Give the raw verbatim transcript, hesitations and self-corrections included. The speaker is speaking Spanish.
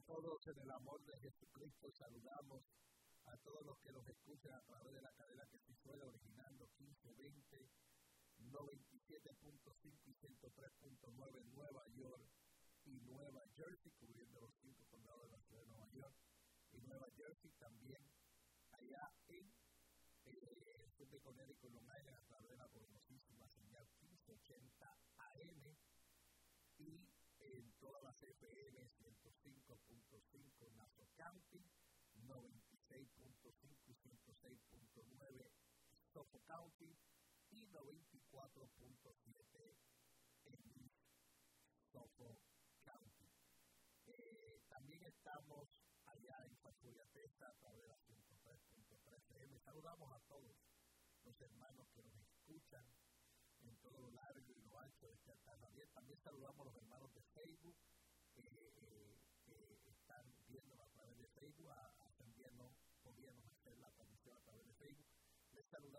todos en el amor de Jesucristo. Saludamos a todos los que nos escuchan a través de la cadena que se suele originando quince veinte, noventa y siete punto cinco y ciento tres punto nueve Nueva York y Nueva Jersey, cubriendo los cinco condados de la ciudad de Nueva York y Nueva Jersey. También allá en eh, el sur de Connecticut, Long Island, a través de la poderosísima señal quince ochenta A M y en todas las F M ciento cinco punto cinco Nassau County, noventa y seis punto cinco y ciento seis punto nueve Suffolk County y noventa y cuatro punto siete en Suffolk County. Eh, también estamos allá en Pachulia, Texas, a través de la ciento tres punto tres F M. Saludamos a todos los hermanos que nos escuchan en todo lo largo y lo ancho de este altar. También saludamos a los hermanos de Facebook que eh, eh, están viendo a través de Facebook. Hace un día no podíamos hacer la transmisión a través de Facebook. Les saludamos